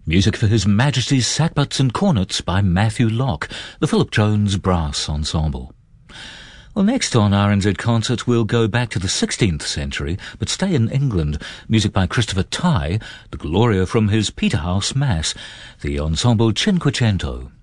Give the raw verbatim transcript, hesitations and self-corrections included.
Music for His Majesty's Sackbuts and Cornets by Matthew Locke, the Philip Jones Brass Ensemble. Well, next on R N Z Concert, we'll go back to the sixteenth century, but stay in England. Music by Christopher Tye, the Gloria from his Peterhouse Mass, the ensemble Cinquecento.